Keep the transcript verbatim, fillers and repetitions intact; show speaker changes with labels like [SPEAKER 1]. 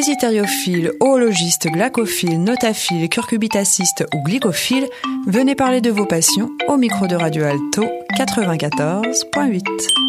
[SPEAKER 1] Désitériophile, oologiste, glacophile, notaphile, curcubitaciste ou glycophile, venez parler de vos passions au micro de Radio Alto quatre-vingt-quatorze point huit.